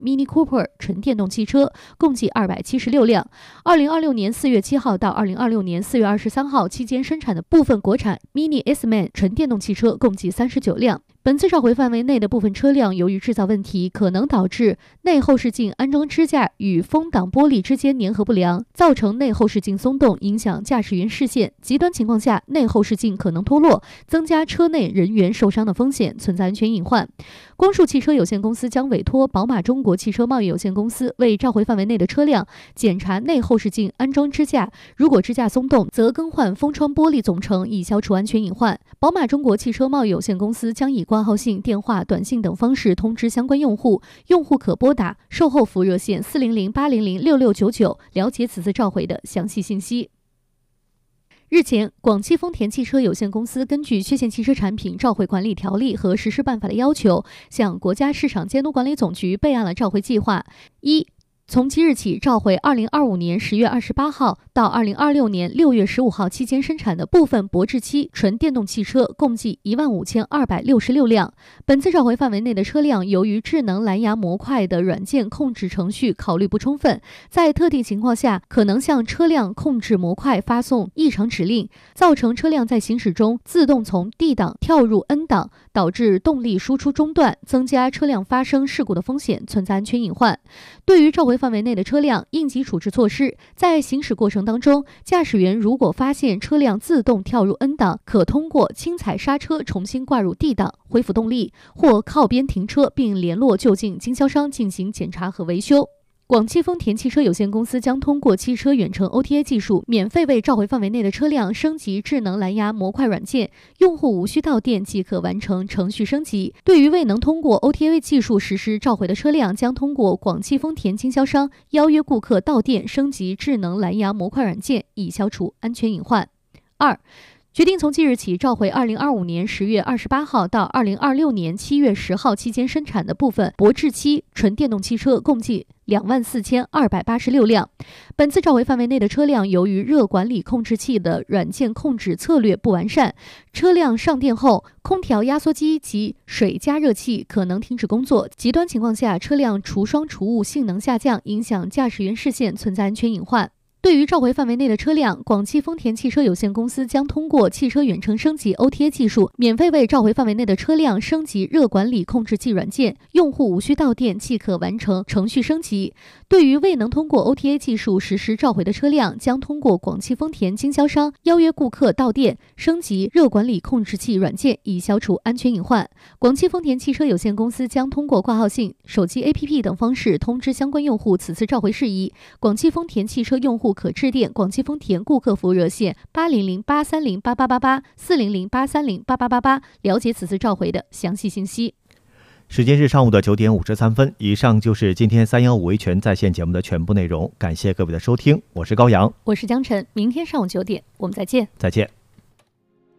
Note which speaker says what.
Speaker 1: Mini Cooper 纯电动汽车，共计276辆。2026年4月7号到2026年4月23号期间生产的部分国产 Mini S-Man 纯电动汽车共计39辆。本次召回范围内的部分车辆，由于制造问题，可能导致内后视镜安装支架与风挡玻璃之间粘合不良，造成内后视镜松动，影响驾驶员视线。极端情况下，内后视镜可能脱落，增加车内人员受伤的风险，存在安全隐患。光束汽车有限公司将委托宝马中国汽车贸易有限公司为召回范围内的车辆检查内后视镜安装支架，如果支架松动，则更换风窗玻璃总成，以消除安全隐患。宝马中国汽车贸易有限公司将以挂号信、电话、短信等方式通知相关用户，用户可拨打售后服务热线400-800-6699了解此次召回的详细信息。日前，广汽丰田汽车有限公司根据缺陷汽车产品召回管理条例和实施办法的要求，向国家市场监督管理总局备案了召回计划。从即日起召回2025年10月28号到2026年6月15号期间生产的部分博智七纯电动汽车，共计15266辆。本次召回范围内的车辆，由于智能蓝牙模块的软件控制程序考虑不充分，在特定情况下可能向车辆控制模块发送异常指令，造成车辆在行驶中自动从 D 档跳入 N 档，导致动力输出中断，增加车辆发生事故的风险，存在安全隐患。对于召回范围内的车辆，应急处置措施：在行驶过程当中，驾驶员如果发现车辆自动跳入 N 档，可通过轻踩刹车重新挂入 D 档，恢复动力，或靠边停车并联络就近经销商进行检查和维修。广汽丰田汽车有限公司将通过汽车远程 OTA 技术，免费为召回范围内的车辆升级智能蓝牙模块软件，用户无需到店即可完成程序升级。对于未能通过 OTA 技术实施召回的车辆，将通过广汽丰田经销商邀约顾客到店升级智能蓝牙模块软件，以消除安全隐患。决定从即日起召回2025年10月28号到2026年7月10号期间生产的部分博智七纯电动汽车，共计24286辆。本次召回范围内的车辆，由于热管理控制器的软件控制策略不完善，车辆上电后，空调压缩机及水加热器可能停止工作，极端情况下，车辆除霜除雾性能下降，影响驾驶员视线，存在安全隐患。对于召回范围内的车辆，广汽丰田汽车有限公司将通过汽车远程升级 OTA 技术，免费为召回范围内的车辆升级热管理控制器软件，用户无需到店即可完成程序升级。对于未能通过 OTA 技术实施召回的车辆，将通过广汽丰田经销商邀约顾客到店升级热管理控制器软件，以消除安全隐患。广汽丰田汽车有限公司将通过挂号信、手机 APP 等方式通知相关用户此次召回事宜。广汽丰田汽车用户可致电广汽丰田顾客服务热线800-830-8888 400-830-8888了解此次召回的详细信息。
Speaker 2: 时间是上午的9点53分，以上就是今天315维权在线节目的全部内容，感谢各位的收听，我是高阳，
Speaker 1: 我是江晨，明天上午9点我们再见。